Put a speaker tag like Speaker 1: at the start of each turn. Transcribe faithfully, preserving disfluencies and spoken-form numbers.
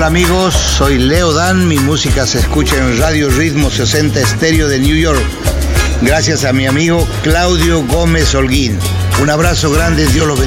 Speaker 1: amigos, soy Leo Dan, mi música se escucha en Radio Ritmo sesenta Estéreo de New York, gracias a mi amigo Claudio Gómez Holguín. Un abrazo grande, Dios los bendiga.